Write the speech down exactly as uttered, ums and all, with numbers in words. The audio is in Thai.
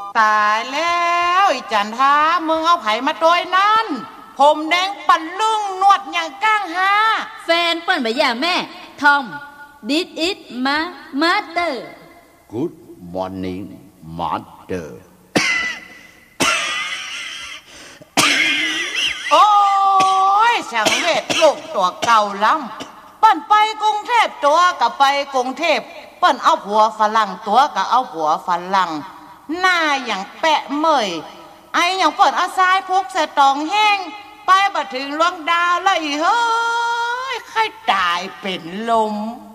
ตายแล้วไอ้จันทามึงเอาไผมาโดยนั้นผมแดงปันลุ่งนวดอย่างก้างฮาแฟนเปิ้นบ่ย่าแม่ทอม This is my mother Good morning mother โอ้ยสังเวชลูกตัวเก่าล้ำเปิ้นไปกรุงเทพตัวกับไปกรุงเทพเปิ้นเอาผัวฝรั่งตัวกับเอาผัวฝรั่งหน้าอย่างแปะเมยไออย่างเปิ้นเอาทรายพุกใส่ตองแห้งไปบ่ถึงลวงดาวแล้วอีเฮ้ยใครตายเป็นลม